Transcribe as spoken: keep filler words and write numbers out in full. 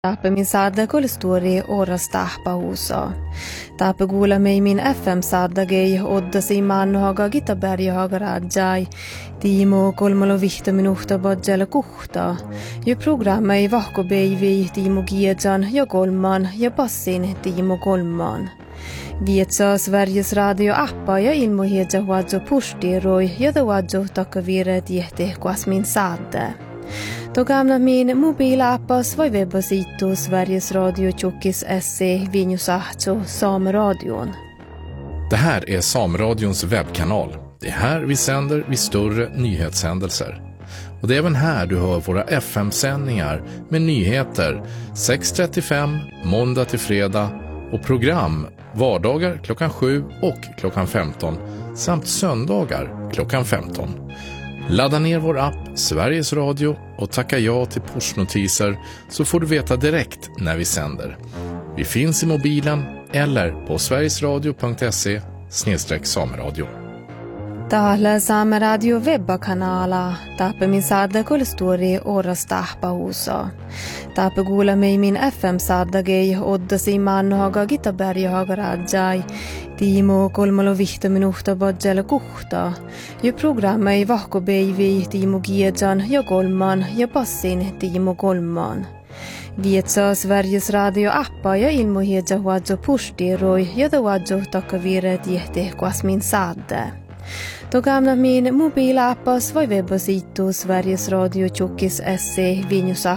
Tape min sadda kol story oras tahpa husa. Tape gula mig min F M sadda gei odda si man haga Gitaberg haga rajai. Timo kolmalo vihta minuhta badjala kuhta. Ju programma i vahko beivi Timo Giedjan ja kolman ja passin Timo kolman. Vietsa Sveriges radio appa ja ilmohedja huadjo pustiroi ja da huadjo takavire tiehte kuas min sadde. Då gamla min mobilappas var webbasitu Sveriges Radio Tjockis S C Vinjusahto Sameradion. Det här är Sameradions webbkanal. Det är här vi sänder vid större nyhetshändelser. Och det är även här du hör våra F M-sändningar med nyheter sex trettiofem måndag till fredag och program vardagar klockan sju och klockan femton samt söndagar klockan femton. Ladda ner vår app Sveriges Radio och tacka ja till pushnotiser så får du veta direkt när vi sänder. Vi finns i mobilen eller på sverigesradio punkt se snedstreck sameradio. Täällä Saameradio webbakanala. Tape min sadda kol story oras tahpa husa. Tape gula mig min F M sadda gei odda si man haga Gitaberg haga rajai. Timo kolmalo vihta minuhta badjala kuhta. Ju programma i vahko beivi Timo Giedjan ja kolman ja passin Timo kolman. Vietsa Sveriges radio appa ja ilmohedja huadjo pustiroi ja da huadjo takavire tiehte kuas min sadde. Då gamla min mobilappas var webbasitu Sveriges Radio Tjockis S C Vinjusa